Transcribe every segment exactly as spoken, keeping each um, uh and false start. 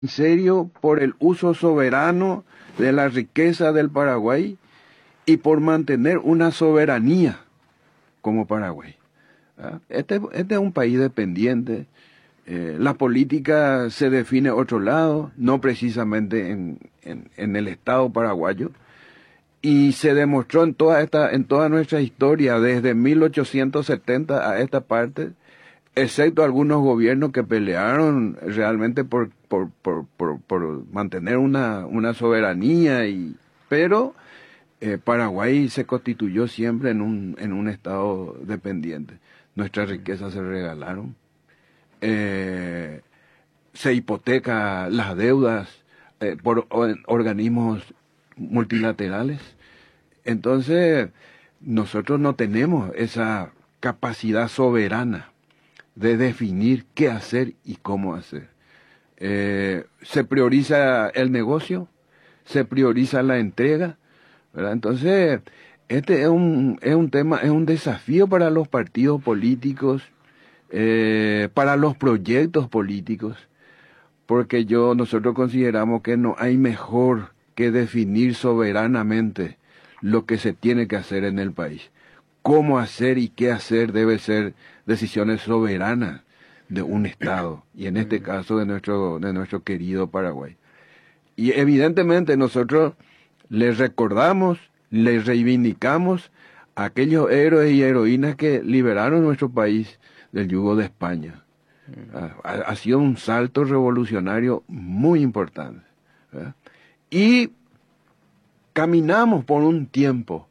en serio por el uso soberano de la riqueza del Paraguay y por mantener una soberanía como Paraguay. ¿Ah? Este, este es un país dependiente. Eh, la política se define a otro lado, no precisamente en, en, en el Estado paraguayo, y se demostró en toda esta, en toda nuestra historia, desde mil ochocientos setenta a esta parte, excepto algunos gobiernos que pelearon realmente por, por, por, por, por mantener una, una soberanía, y, pero eh, Paraguay se constituyó siempre en un, en un Estado dependiente. Nuestras riquezas se regalaron. Eh, se hipoteca las deudas eh, por o, organismos multilaterales. Entonces, nosotros no tenemos esa capacidad soberana de definir qué hacer y cómo hacer. Eh, se prioriza el negocio, se prioriza la entrega, ¿verdad? Entonces, este es un, es un tema, es un desafío para los partidos políticos, eh, para los proyectos políticos, porque yo, nosotros consideramos que no hay mejor que definir soberanamente lo que se tiene que hacer en el país. Cómo hacer y qué hacer debe ser decisiones soberanas de un Estado, y en este caso de nuestro, de nuestro querido Paraguay. Y evidentemente nosotros les recordamos, les reivindicamos a aquellos héroes y heroínas que liberaron nuestro país del yugo de España. Ha, ha sido un salto revolucionario muy importante, ¿verdad? Y caminamos por un tiempo,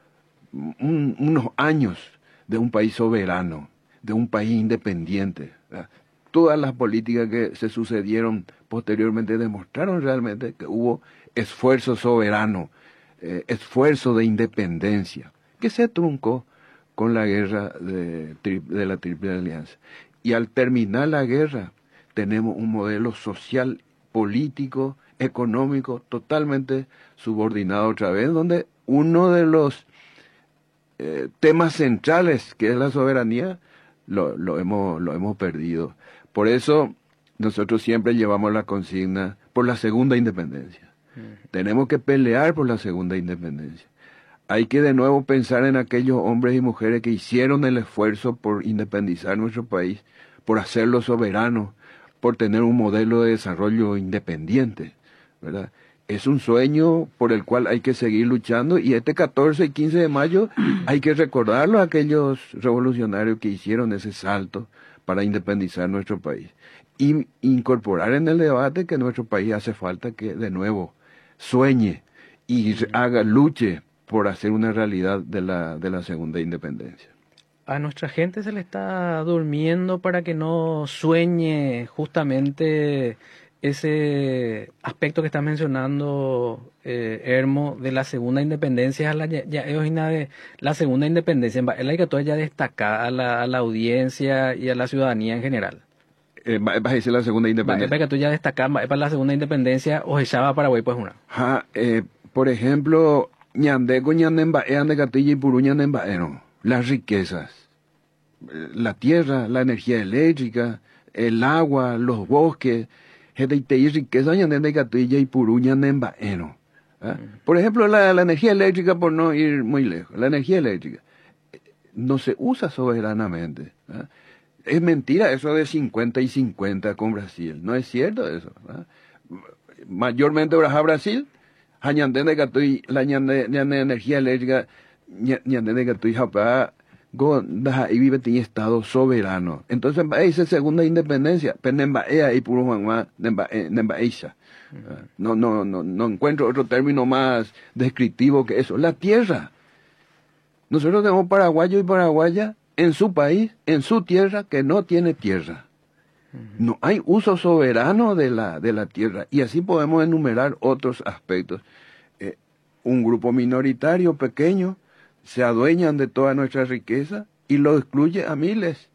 un, unos años de un país soberano, de un país independiente, ¿verdad? Todas las políticas que se sucedieron posteriormente demostraron realmente que hubo esfuerzo soberano, eh, esfuerzo de independencia, que se truncó con la guerra de, de la Triple Alianza. Y al terminar la guerra, tenemos un modelo social, político, económico, totalmente subordinado otra vez, donde uno de los eh, temas centrales, que es la soberanía, lo, lo, hemos, lo hemos perdido. Por eso, nosotros siempre llevamos la consigna por la segunda independencia. Mm. Tenemos que pelear por la segunda independencia. Hay que de nuevo pensar en aquellos hombres y mujeres que hicieron el esfuerzo por independizar nuestro país, por hacerlo soberano, por tener un modelo de desarrollo independiente, ¿verdad? Es un sueño por el cual hay que seguir luchando, y este catorce y quince de mayo hay que recordarlo a aquellos revolucionarios que hicieron ese salto para independizar nuestro país. Y incorporar en el debate que nuestro país hace falta que de nuevo sueñe y haga, luche por hacer una realidad de la, de la segunda independencia. A nuestra gente se le está durmiendo para que no sueñe justamente ese aspecto que está mencionando eh, Hermo, de la segunda independencia, la, ya, ya, de la segunda independencia, es la que todavía ya destaca a la, a la audiencia y a la ciudadanía en general. Eh, ¿Vas a decir la segunda independencia? Es para que tú ya destacas, es para la segunda independencia, o echaba Paraguay, pues una. Ja, eh, por ejemplo, ñandeko ñandembae ande catilla y purú ñandembaero, las riquezas, la tierra, la energía eléctrica, el agua, los bosques, y riqueza ñandende catilla y purú ñandembaero. ¿Ah? Por ejemplo, la, la energía eléctrica, por no ir muy lejos, la energía eléctrica no se usa soberanamente. ¿Ah? Es mentira eso de cincuenta y cincuenta con Brasil, no es cierto eso. ¿Ah? Mayormente Brasil, ñandende catui la ñande energía eléctrica ñandende catui japá go da y vive en estado soberano. Entonces esa segunda independencia, penembaea y puro mamá nembaeisa. No no no no encuentro otro término más descriptivo que eso. La tierra. Nosotros tenemos paraguayos y paraguayas en su país, en su tierra, que no tiene tierra. No hay uso soberano de la, de la tierra. Y así podemos enumerar otros aspectos. Eh, un grupo minoritario pequeño se adueñan de toda nuestra riqueza y lo excluye a miles.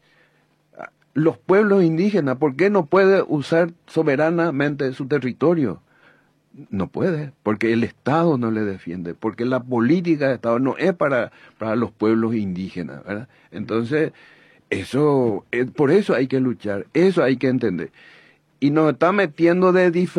Los pueblos indígenas, ¿por qué no puede usar soberanamente su territorio? No puede, porque el Estado no le defiende, porque la política de Estado no es para, para los pueblos indígenas, ¿verdad? Entonces, eso, es, por eso hay que luchar, eso hay que entender. y nos está metiendo de